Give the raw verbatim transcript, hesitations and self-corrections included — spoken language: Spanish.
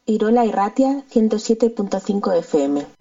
Irola Irratia ciento siete punto cinco F M.